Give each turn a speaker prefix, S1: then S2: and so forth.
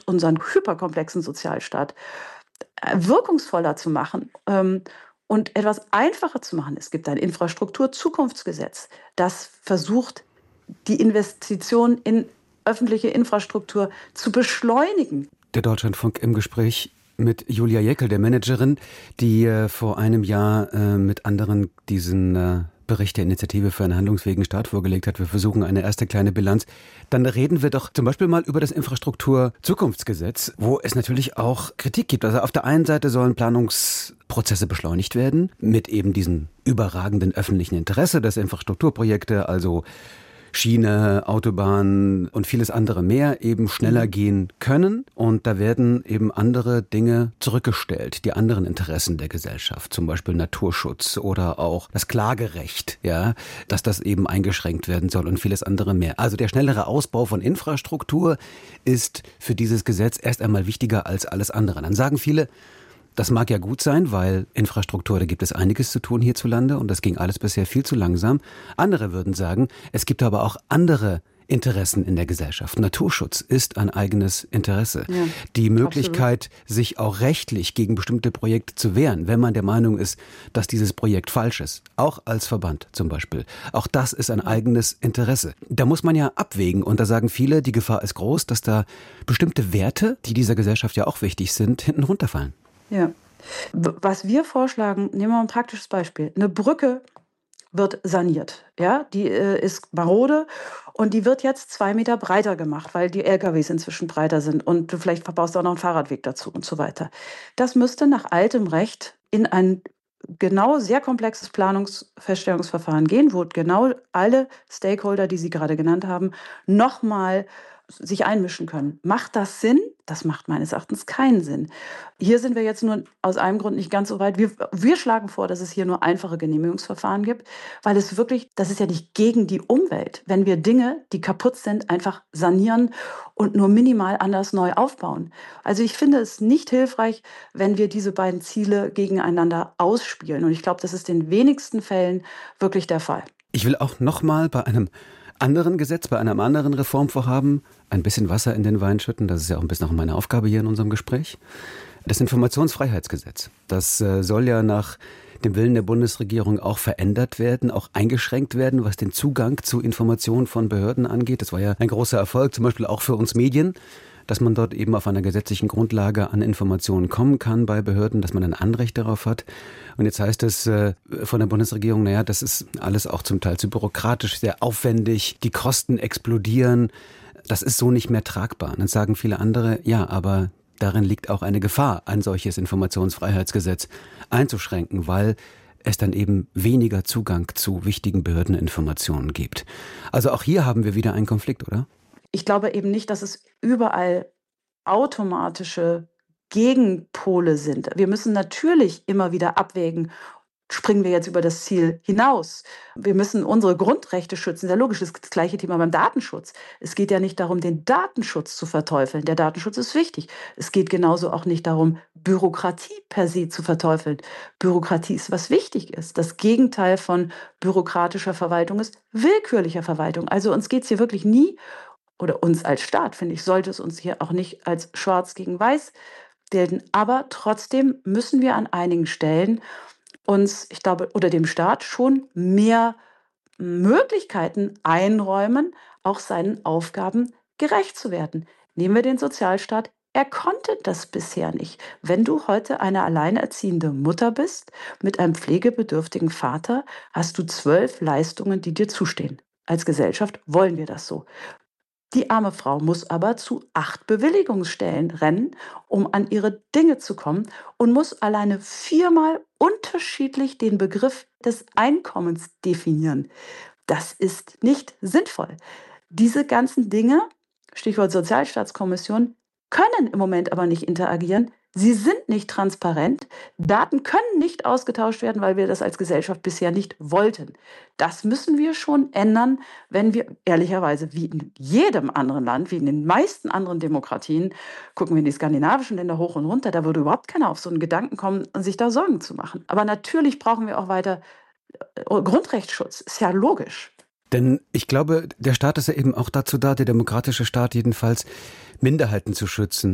S1: versucht, unseren hyperkomplexen Sozialstaat wirkungsvoller zu machen und etwas einfacher zu machen. Es gibt ein Infrastrukturzukunftsgesetz, das versucht, die Investition in öffentliche Infrastruktur zu beschleunigen.
S2: Der Deutschlandfunk im Gespräch mit Julia Jäckel, der Managerin, die vor einem Jahr mit anderen diesen Bericht der Initiative für einen handlungsfähigen Staat vorgelegt hat. Wir versuchen eine erste kleine Bilanz. Dann reden wir doch zum Beispiel mal über das Infrastrukturzukunftsgesetz, wo es natürlich auch Kritik gibt. Also auf der einen Seite sollen Planungsprozesse beschleunigt werden mit eben diesem überragenden öffentlichen Interesse, dass Infrastrukturprojekte, also Schiene, Autobahn und vieles andere mehr eben schneller gehen können. Und da werden eben andere Dinge zurückgestellt, die anderen Interessen der Gesellschaft, zum Beispiel Naturschutz oder auch das Klagerecht, ja, dass das eben eingeschränkt werden soll und vieles andere mehr. Also der schnellere Ausbau von Infrastruktur ist für dieses Gesetz erst einmal wichtiger als alles andere. Dann sagen viele, das mag ja gut sein, weil Infrastruktur, da gibt es einiges zu tun hierzulande und das ging alles bisher viel zu langsam. Andere würden sagen, es gibt aber auch andere Interessen in der Gesellschaft. Naturschutz ist ein eigenes Interesse. Ja, die Möglichkeit, absolut, sich auch rechtlich gegen bestimmte Projekte zu wehren, wenn man der Meinung ist, dass dieses Projekt falsch ist, auch als Verband zum Beispiel. Auch das ist ein eigenes Interesse. Da muss man ja abwägen und da sagen viele, die Gefahr ist groß, dass da bestimmte Werte, die dieser Gesellschaft ja auch wichtig sind, hinten runterfallen.
S1: Ja. Was wir vorschlagen, nehmen wir mal ein praktisches Beispiel. Eine Brücke wird saniert. Ja? Die ist marode und die wird jetzt 2 Meter breiter gemacht, weil die LKWs inzwischen breiter sind und du vielleicht verbaust auch noch einen Fahrradweg dazu und so weiter. Das müsste nach altem Recht in ein genau sehr komplexes Planungsfeststellungsverfahren gehen, wo genau alle Stakeholder, die Sie gerade genannt haben, nochmal sich einmischen können. Macht das Sinn? Das macht meines Erachtens keinen Sinn. Hier sind wir jetzt nur aus einem Grund nicht ganz so weit. Wir schlagen vor, dass es hier nur einfache Genehmigungsverfahren gibt, weil es wirklich, das ist ja nicht gegen die Umwelt, wenn wir Dinge, die kaputt sind, einfach sanieren und nur minimal anders neu aufbauen. Also ich finde es nicht hilfreich, wenn wir diese beiden Ziele gegeneinander ausspielen. Und ich glaube, das ist in den wenigsten Fällen wirklich der Fall.
S2: Ich will auch nochmal bei einem anderen Gesetz, bei einem anderen Reformvorhaben ein bisschen Wasser in den Wein schütten. Das ist ja auch ein bisschen auch meine Aufgabe hier in unserem Gespräch. Das Informationsfreiheitsgesetz, das soll ja nach dem Willen der Bundesregierung auch verändert werden, auch eingeschränkt werden, was den Zugang zu Informationen von Behörden angeht. Das war ja ein großer Erfolg, zum Beispiel auch für uns Medien, dass man dort eben auf einer gesetzlichen Grundlage an Informationen kommen kann bei Behörden, dass man ein Anrecht darauf hat. Und jetzt heißt es von der Bundesregierung, naja, das ist alles auch zum Teil zu bürokratisch, sehr aufwendig, die Kosten explodieren, das ist so nicht mehr tragbar. Und dann sagen viele andere, ja, aber darin liegt auch eine Gefahr, ein solches Informationsfreiheitsgesetz einzuschränken, weil es dann eben weniger Zugang zu wichtigen Behördeninformationen gibt. Also auch hier haben wir wieder einen Konflikt, oder?
S1: Ich glaube eben nicht, dass es überall automatische Gegenpole sind. Wir müssen natürlich immer wieder abwägen, springen wir jetzt über das Ziel hinaus. Wir müssen unsere Grundrechte schützen. Sehr logisch, das ist das gleiche Thema beim Datenschutz. Es geht ja nicht darum, den Datenschutz zu verteufeln. Der Datenschutz ist wichtig. Es geht genauso auch nicht darum, Bürokratie per se zu verteufeln. Bürokratie ist, was wichtig ist. Das Gegenteil von bürokratischer Verwaltung ist willkürlicher Verwaltung. Also uns geht es hier wirklich nie, oder uns als Staat, finde ich, sollte es uns hier auch nicht als schwarz gegen weiß gelten. Aber trotzdem müssen wir an einigen Stellen uns, ich glaube, oder dem Staat schon mehr Möglichkeiten einräumen, auch seinen Aufgaben gerecht zu werden. Nehmen wir den Sozialstaat. Er konnte das bisher nicht. Wenn du heute eine alleinerziehende Mutter bist mit einem pflegebedürftigen Vater, hast du 12 Leistungen, die dir zustehen. Als Gesellschaft wollen wir das so. Die arme Frau muss aber zu 8 Bewilligungsstellen rennen, um an ihre Dinge zu kommen und muss alleine 4-mal unterschiedlich den Begriff des Einkommens definieren. Das ist nicht sinnvoll. Diese ganzen Dinge, Stichwort Sozialstaatskommission, können im Moment aber nicht interagieren. Sie sind nicht transparent. Daten können nicht ausgetauscht werden, weil wir das als Gesellschaft bisher nicht wollten. Das müssen wir schon ändern, wenn wir ehrlicherweise wie in jedem anderen Land, wie in den meisten anderen Demokratien, gucken wir in die skandinavischen Länder hoch und runter, da würde überhaupt keiner auf so einen Gedanken kommen, sich da Sorgen zu machen. Aber natürlich brauchen wir auch weiter Grundrechtsschutz. Ist ja logisch.
S2: Denn ich glaube, der Staat ist ja eben auch dazu da, der demokratische Staat jedenfalls, Minderheiten zu schützen.